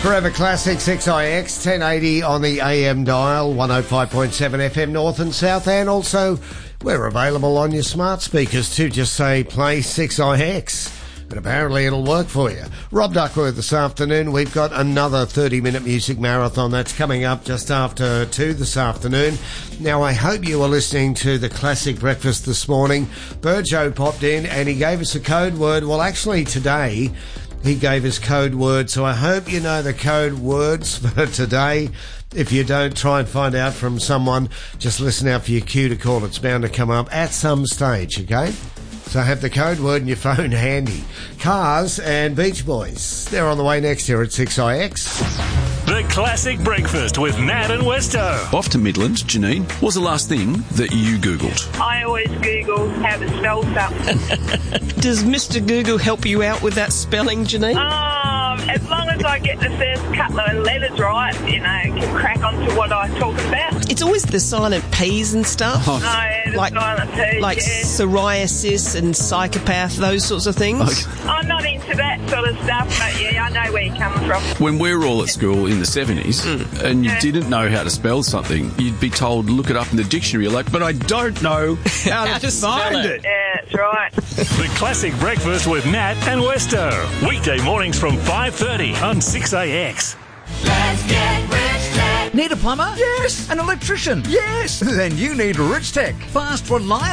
Forever Classic 6IX, 1080 on the AM dial, 105.7 FM North and South, and also we're available on your smart speakers to just say play 6IX. And apparently it'll work for you. Rob Duckworth this afternoon. We've got another 30-minute music marathon that's coming up just after 2 this afternoon. Now, I hope you were listening to the Classic Breakfast this morning. Burjo popped in and he gave us a code word. Well, actually today he gave us code words, so I hope you know the code words for today. If you don't, try and find out from someone. Just listen out for your cue to call. It's bound to come up at some stage, okay? So have the code word in your phone handy. Cars and Beach Boys. They're on the way next here at 6IX. The Classic Breakfast with Nat and Westo. Off to Midland, Janine. What was the last thing that you Googled? I always Google how to spell stuff. Does Mr. Google help you out with that spelling, Janine? As long as I get the first couple of letters right, can crack on to what I'm talking about. It's always the silent P's and stuff. Oh, yeah, the silent P's, like psoriasis and psychopath, those sorts of things. Okay. I'm not into that sort of stuff, but yeah, I know where you're coming from. When we were all at school in the 70s and you didn't know how to spell something, you'd be told, look it up in the dictionary. You're like, but I don't know how to find it. Yeah, that's right. The Classic Breakfast with Nat and Westo. Weekday mornings from 5:30 on 6AX. Let's get rich, Tech. Need a plumber? Yes. An electrician? Yes. Then you need Rich Tech. Fast, reliable